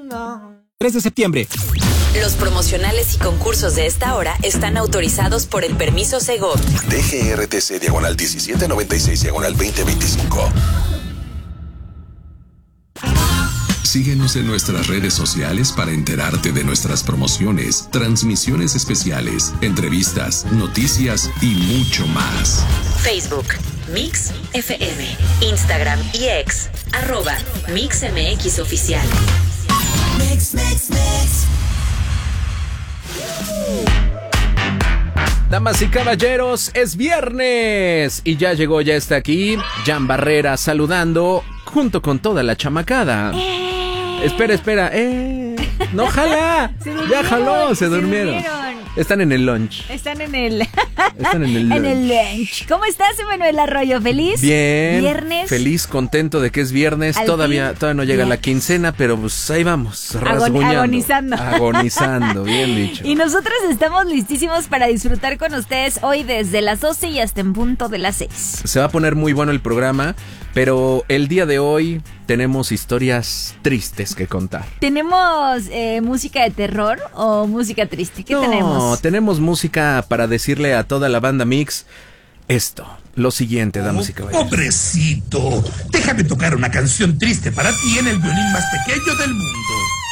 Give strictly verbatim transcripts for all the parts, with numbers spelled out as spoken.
tres de septiembre. Los promocionales y concursos de esta hora están autorizados por el permiso Segov. D G R T C diagonal diecisiete noventa y seis diagonal veinte veinticinco. Síguenos en nuestras redes sociales para enterarte de nuestras promociones, transmisiones especiales, entrevistas, noticias y mucho más. Facebook, Mix F M, Instagram y X, arroba Mix M X Oficial. Mix, mix, mix. Damas y caballeros, es viernes y ya llegó, ya está aquí Jan Barrera saludando junto con toda la chamacada. Eh. Espera, espera, eh, no jala, ya jaló, se durmieron. se durmieron. Están en el lunch. Están en el... Están en el lunch. En el lunch. ¿Cómo estás, Emanuel Arroyo? ¿Feliz? Bien. ¿Viernes? Feliz, contento de que es viernes. Al todavía, todavía no llega bien. La quincena, pero pues ahí vamos, rasguñando. Agonizando. Agonizando, bien dicho. Y nosotros estamos listísimos para disfrutar con ustedes hoy desde las doce y hasta en punto de las seis. Se va a poner muy bueno el programa, pero el día de hoy tenemos historias tristes que contar. ¿Tenemos eh, música de terror o música triste? ¿Qué no, tenemos? No, tenemos música para decirle a toda la banda Mix esto, lo siguiente, damas y caballeros. Pobrecito, déjame tocar una canción triste para ti en el violín más pequeño del mundo.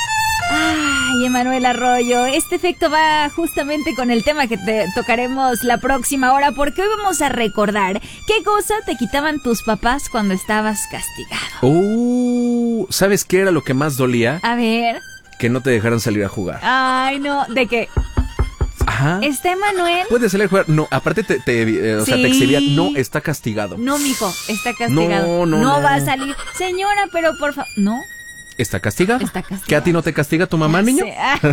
Ay, Emanuel Arroyo, este efecto va justamente con el tema que te tocaremos la próxima hora, porque hoy vamos a recordar qué cosa te quitaban tus papás cuando estabas castigado. Uh, ¿sabes qué era lo que más dolía? A ver. Que no te dejaran salir a jugar. Ay, no, ¿de qué? Ajá. ¿Está Emanuel? Puedes salir a jugar. No, aparte te, te, eh, o sí. sea, te exhibían. No, está castigado. No, mijo, está castigado. No, no, no. No va a salir. Señora, pero por favor. No. ¿Está castigado? Está castigado. ¿Que a ti no te castiga tu mamá, niño?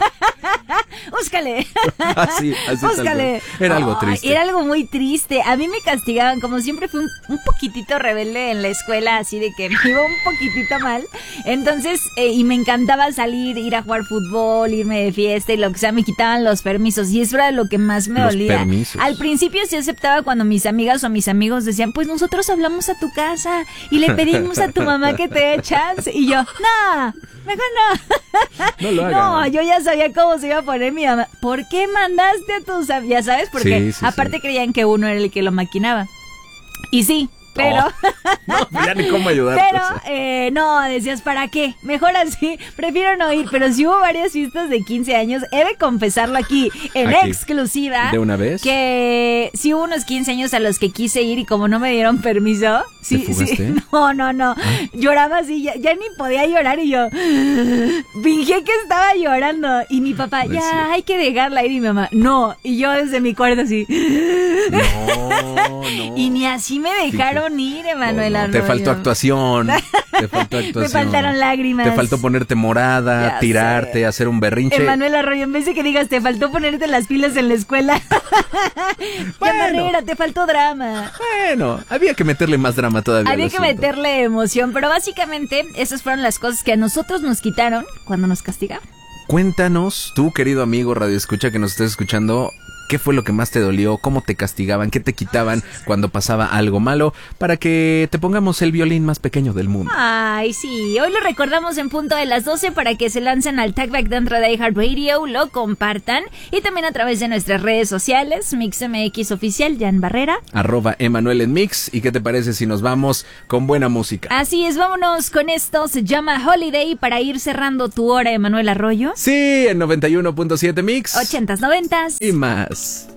Búscale. Así, así Búscale. Era algo triste. Oh, era algo muy triste. A mí me castigaban, como siempre fui un, un poquitito rebelde en la escuela, así de que me iba un poquitito mal. Entonces, eh, y me encantaba salir, ir a jugar fútbol, irme de fiesta y lo que sea, me quitaban los permisos. Y eso era lo que más me los dolía. Permisos. Al principio sí aceptaba cuando mis amigas o mis amigos decían, pues nosotros hablamos a tu casa y le pedimos a tu mamá que te dé chance. Y yo, no. Mejor no. No lo hagas. No, yo ya sabía cómo se iba a poner mi mamá. ¿Por qué mandaste a tus am-? Ya sabes, porque sí, sí, aparte sí. creían que uno era el que lo maquinaba. Y sí, pero... No, no ya ni cómo ayudarte. Pero, eh, no, decías, ¿para qué? Mejor así, prefiero no ir. Pero sí hubo varias fiestas de quince años. He de confesarlo aquí, en aquí. exclusiva. ¿De una vez? Que sí hubo unos quince años a los que quise ir y como no me dieron permiso... Sí, ¿Te fugaste? sí. No, no, no. ¿Ah? Lloraba así, ya, ya ni podía llorar y yo... Fingí que estaba llorando. Y mi papá, no ya, hay que dejarla ir. Y mi mamá, no. Y yo desde mi cuarto así... No, no. Y ni así me dejaron ir, Emanuel no, no. Arroyo. Te faltó actuación. Te faltó actuación. Me faltaron lágrimas. Te faltó ponerte morada, Ya tirarte, sé. hacer un berrinche. Emanuel Arroyo, en vez de que digas, te faltó ponerte las pilas en la escuela. Bueno. Ya, Barrera, te faltó drama. Bueno, había que meterle más drama todavía. Había al que asunto. meterle emoción, pero básicamente esas fueron las cosas que a nosotros nos quitaron cuando nos castigaban. Cuéntanos, tú querido amigo Radio Escucha que nos estés escuchando, ¿qué fue lo que más te dolió? ¿Cómo te castigaban? ¿Qué te quitaban cuando pasaba algo malo? Para que te pongamos el violín más pequeño del mundo. Ay, sí. Hoy lo recordamos en punto de las doce para que se lancen al tagback dentro de iHeartRadio, lo compartan y también a través de nuestras redes sociales, MixMX Oficial, Jan Barrera. Arroba Emanuel en Mix. ¿Y qué te parece si nos vamos con buena música? Así es, vámonos con esto. Se llama Holiday para ir cerrando tu hora, Emanuel Arroyo. Sí, en noventa y uno punto siete Mix. ochentas, noventas. Y más.